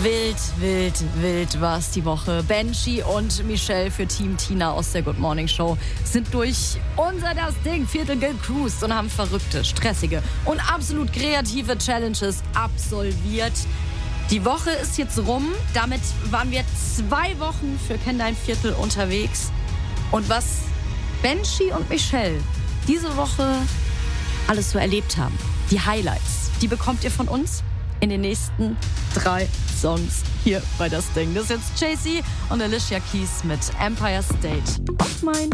Wild war's die Woche. Benji und Michelle für Team Tina aus der Good Morning Show sind durch unser Das Ding Viertel gecruised und haben verrückte, stressige und absolut kreative Challenges absolviert. Die Woche ist jetzt rum. Damit waren wir 2 Wochen für Kenn dein Viertel unterwegs. Und was Benji und Michelle diese Woche alles so erlebt haben, die Highlights, die bekommt ihr von uns in den nächsten 3 Songs hier bei Das Ding. Das ist jetzt Jay-Z und Alicia Keys mit Empire State of Mind.